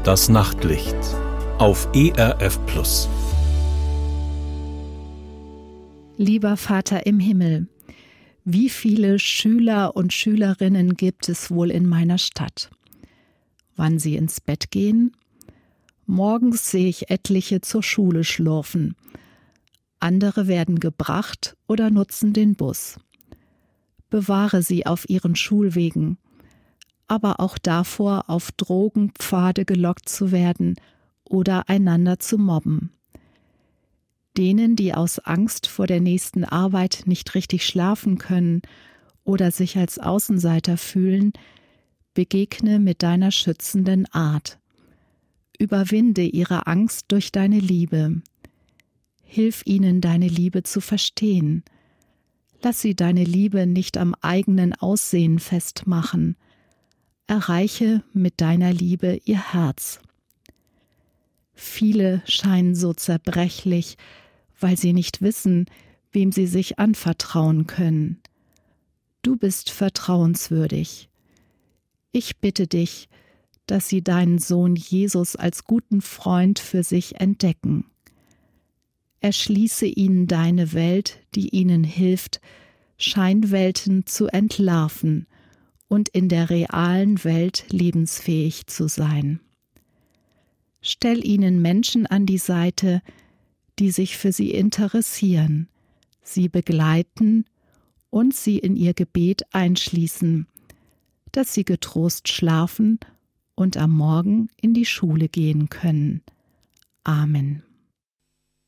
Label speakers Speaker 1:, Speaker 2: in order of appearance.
Speaker 1: Das Nachtlicht auf ERF Plus.
Speaker 2: Lieber Vater im Himmel, wie viele Schüler und Schülerinnen gibt es wohl in meiner Stadt? Wann sie ins Bett gehen? Morgens sehe ich etliche zur Schule schlurfen. Andere werden gebracht oder nutzen den Bus. Bewahre sie auf ihren Schulwegen, aber auch davor, auf Drogenpfade gelockt zu werden oder einander zu mobben. Denen, die aus Angst vor der nächsten Arbeit nicht richtig schlafen können oder sich als Außenseiter fühlen, begegne mit deiner schützenden Art. Überwinde ihre Angst durch deine Liebe. Hilf ihnen, deine Liebe zu verstehen. Lass sie deine Liebe nicht am eigenen Aussehen festmachen. Erreiche mit deiner Liebe ihr Herz. Viele scheinen so zerbrechlich, weil sie nicht wissen, wem sie sich anvertrauen können. Du bist vertrauenswürdig. Ich bitte dich, dass sie deinen Sohn Jesus als guten Freund für sich entdecken. Erschließe ihnen deine Welt, die ihnen hilft, Scheinwelten zu entlarven und in der realen Welt lebensfähig zu sein. Stell ihnen Menschen an die Seite, die sich für sie interessieren, sie begleiten und sie in ihr Gebet einschließen, dass sie getrost schlafen und am Morgen in die Schule gehen können. Amen.